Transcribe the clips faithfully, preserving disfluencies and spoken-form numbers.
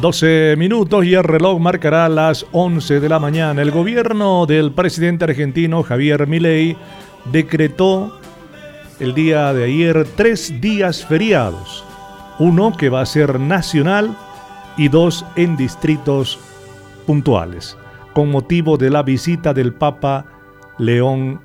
doce minutos y el reloj marcará las once de la mañana. El gobierno del presidente argentino Javier Milei decretó el día de ayer tres días feriados. Uno que va a ser nacional y dos en distritos puntuales, con motivo de la visita del Papa León,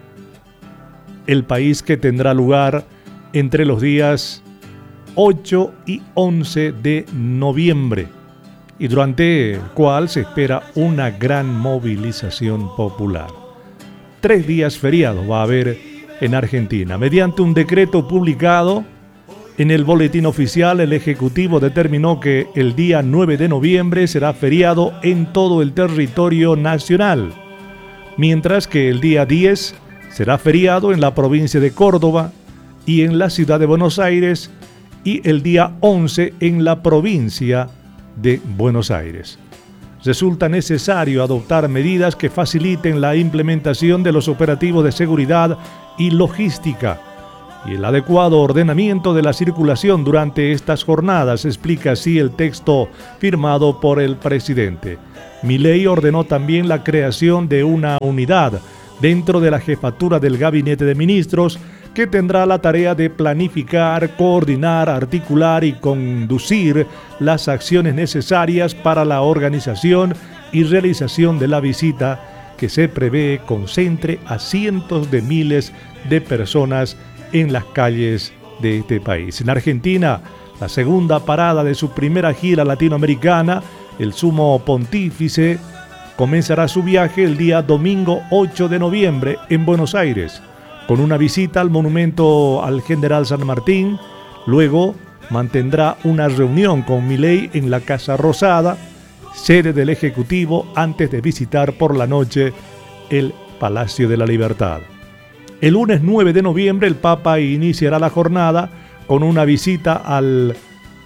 el país que tendrá lugar entre los días ocho y once de noviembre, y durante el cual se espera una gran movilización popular. Tres días feriados va a haber en Argentina. Mediante un decreto publicado en el Boletín Oficial, el Ejecutivo determinó que el día nueve de noviembre será feriado en todo el territorio nacional, mientras que el día diez será feriado en la provincia de Córdoba y en la ciudad de Buenos Aires, y el día once en la provincia de Buenos Aires. Resulta necesario adoptar medidas que faciliten la implementación de los operativos de seguridad y logística y el adecuado ordenamiento de la circulación durante estas jornadas, explica así el texto firmado por el presidente. Milei ordenó también la creación de una unidad dentro de la jefatura del Gabinete de Ministros que tendrá la tarea de planificar, coordinar, articular y conducir las acciones necesarias para la organización y realización de la visita, que se prevé concentre a cientos de miles de personas en las calles de este país. En Argentina, la segunda parada de su primera gira latinoamericana, el Sumo Pontífice comenzará su viaje el día domingo ocho de noviembre en Buenos Aires, con una visita al monumento al General San Martín. Luego mantendrá una reunión con Milei en la Casa Rosada, sede del Ejecutivo, antes de visitar por la noche el Palacio de la Libertad. El lunes nueve de noviembre el Papa iniciará la jornada con una visita al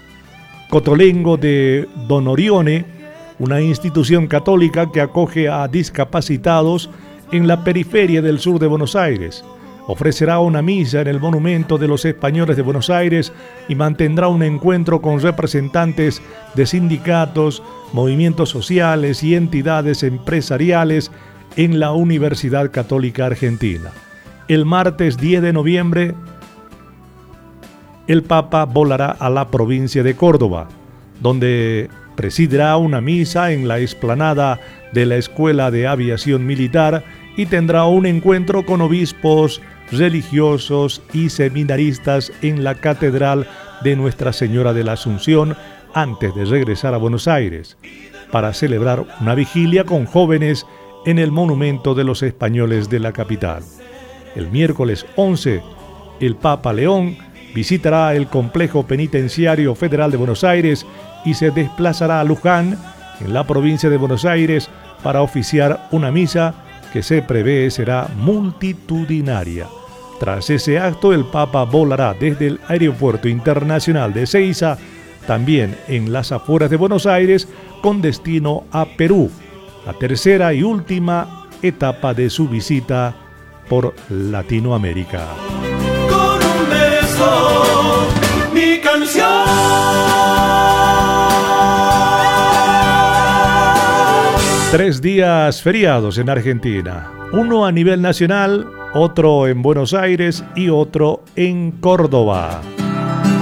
Cotolengo de Don Orione, una institución católica que acoge a discapacitados en la periferia del sur de Buenos Aires. Ofrecerá una misa en el Monumento de los Españoles de Buenos Aires y mantendrá un encuentro con representantes de sindicatos, movimientos sociales y entidades empresariales en la Universidad Católica Argentina. El martes diez de noviembre, el Papa volará a la provincia de Córdoba, donde presidirá una misa en la explanada de la Escuela de Aviación Militar y tendrá un encuentro con obispos, religiosos y seminaristas en la Catedral de Nuestra Señora de la Asunción antes de regresar a Buenos Aires para celebrar una vigilia con jóvenes en el Monumento de los Españoles de la capital. El miércoles once, el Papa León visitará el Complejo Penitenciario Federal de Buenos Aires y se desplazará a Luján, en la provincia de Buenos Aires, para oficiar una misa que se prevé será multitudinaria. Tras ese acto, el Papa volará desde el Aeropuerto Internacional de Ezeiza, también en las afueras de Buenos Aires, con destino a Perú, la tercera y última etapa de su visita por Latinoamérica. Con un beso, mi canción. Tres días feriados en Argentina, uno a nivel nacional, otro en Buenos Aires y otro en Córdoba.